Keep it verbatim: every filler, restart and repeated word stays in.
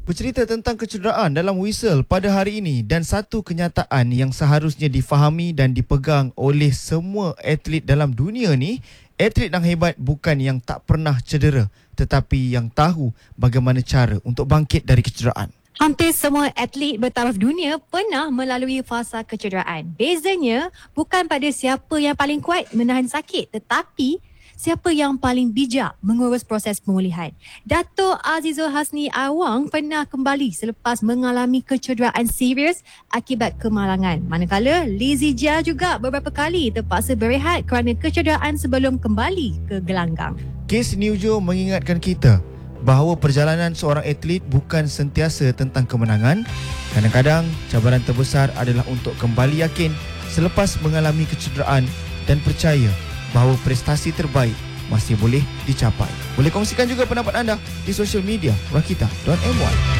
Bercerita tentang kecederaan dalam whistle pada hari ini dan satu kenyataan yang seharusnya difahami dan dipegang oleh semua atlet dalam dunia ni, atlet yang hebat bukan yang tak pernah cedera tetapi yang tahu bagaimana cara untuk bangkit dari kecederaan. Hampir semua atlet bertaraf dunia pernah melalui fasa kecederaan. Bezanya bukan pada siapa yang paling kuat menahan sakit tetapi siapa yang paling bijak mengurus proses pemulihan. Dato' Azizul Hasni Awang pernah kembali selepas mengalami kecederaan serius akibat kemalangan. Manakala Lizzie Jia juga beberapa kali terpaksa berehat kerana kecederaan sebelum kembali ke gelanggang. Kes New Jo mengingatkan kita bahawa perjalanan seorang atlet bukan sentiasa tentang kemenangan. Kadang-kadang cabaran terbesar adalah untuk kembali yakin selepas mengalami kecederaan dan percaya bahawa prestasi terbaik masih boleh dicapai. Boleh kongsikan juga pendapat anda di social media rakita dot my.